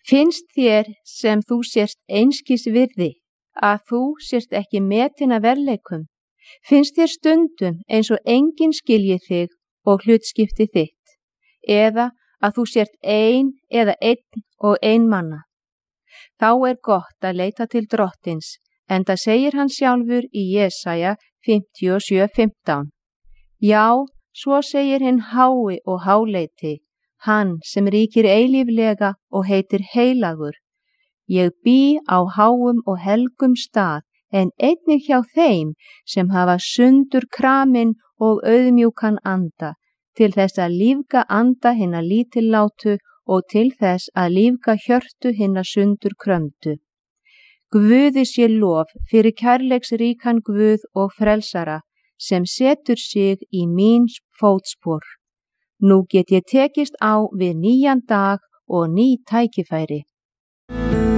Finnst þér sem þú sért einskis virði, að þú sért ekki metin af verðleikum? Finnst þér stundum eins og enginn skilji þig og hlutskipti þitt, eða að þú sért ein eða einn og einmana? Þá er gott að leita til Drottins, enda segir hann sjálfur í Jesaja 57:15. Já, svo segir hinn hái og háleiti, hann sem ríkir eilíflega og heitir heilagur. Ég bý á háum og helgum stað, en einnig hjá þeim sem hafa sundur kramin og auðmjúkan anda, til þess að lífga anda hinna lítillátu og til þess að lífga hjörtu hinna sundur krömdu. Guði sé lof fyrir kærleiksríkan Guð og frelsara, sem setur sig í mín fótspor. Nú get ég tekist á við nýjan dag og ný tækifæri.